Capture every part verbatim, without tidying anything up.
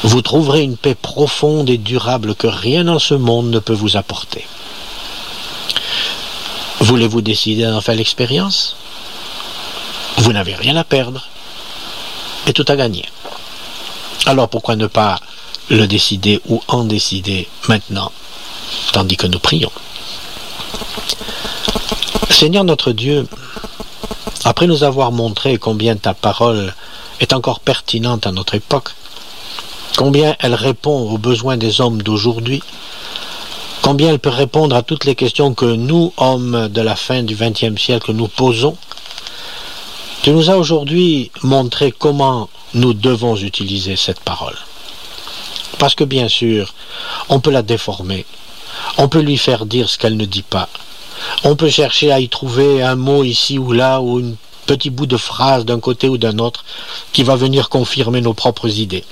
vous trouverez une paix profonde et durable que rien dans ce monde ne peut vous apporter. Voulez-vous décider d'en faire l'expérience? Vous n'avez rien à perdre et tout à gagner. Alors pourquoi ne pas le décider ou en décider maintenant, tandis que nous prions? Seigneur notre Dieu, après nous avoir montré combien ta parole est encore pertinente à notre époque, combien elle répond aux besoins des hommes d'aujourd'hui, combien elle peut répondre à toutes les questions que nous, hommes de la fin du vingtième siècle, nous posons, tu nous as aujourd'hui montré comment nous devons utiliser cette parole. Parce que bien sûr, on peut la déformer, on peut lui faire dire ce qu'elle ne dit pas, on peut chercher à y trouver un mot ici ou là, ou un petit bout de phrase d'un côté ou d'un autre, qui va venir confirmer nos propres idées.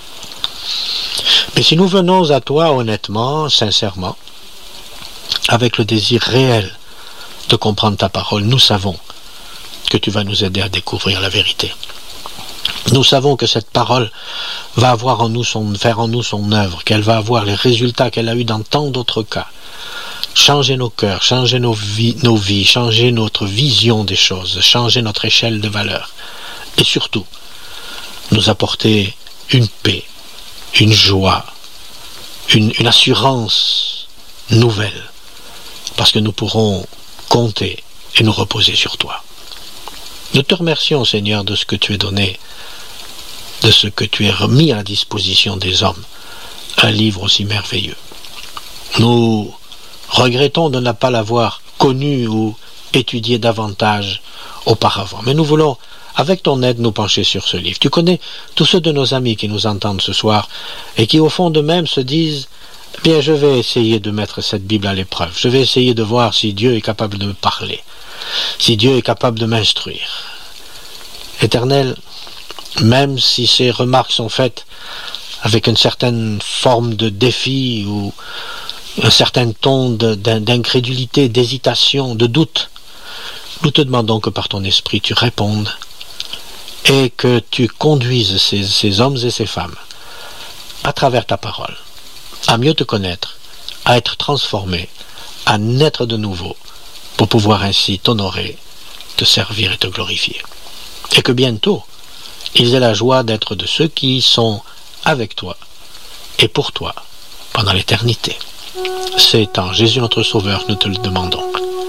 Mais si nous venons à toi honnêtement, sincèrement, avec le désir réel de comprendre ta parole, nous savons que tu vas nous aider à découvrir la vérité. Nous savons que cette parole va avoir en nous son, faire en nous son œuvre, qu'elle va avoir les résultats qu'elle a eu dans tant d'autres cas. Changer nos cœurs, changer nos vies, nos vies, changer notre vision des choses, changer notre échelle de valeur. Et surtout, nous apporter une paix, une joie, une, une assurance nouvelle, parce que nous pourrons compter et nous reposer sur toi. Nous te remercions, Seigneur, de ce que tu as donné, de ce que tu as remis à la disposition des hommes, un livre aussi merveilleux. Nous regrettons de ne pas l'avoir connu ou étudié davantage auparavant, mais nous voulons, avec ton aide, nous pencher sur ce livre. Tu connais tous ceux de nos amis qui nous entendent ce soir et qui, au fond d'eux-mêmes, se disent « Bien, je vais essayer de mettre cette Bible à l'épreuve. Je vais essayer de voir si Dieu est capable de me parler, si Dieu est capable de m'instruire. » Éternel, même si ces remarques sont faites avec une certaine forme de défi ou un certain ton d'incrédulité, d'hésitation, de doute, nous te demandons que par ton esprit tu répondes et que tu conduises ces, ces hommes et ces femmes à travers ta parole, à mieux te connaître, à être transformés, à naître de nouveau, pour pouvoir ainsi t'honorer, te servir et te glorifier. Et que bientôt, ils aient la joie d'être de ceux qui sont avec toi et pour toi pendant l'éternité. C'est en Jésus notre Sauveur que nous te le demandons.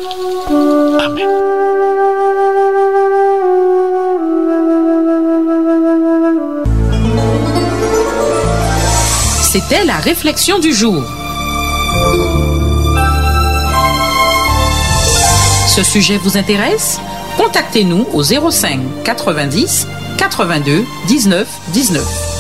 Amen. C'était la réflexion du jour. Ce sujet vous intéresse? Contactez-nous au zéro cinq quatre-vingt-dix quatre-vingt-deux dix-neuf dix-neuf.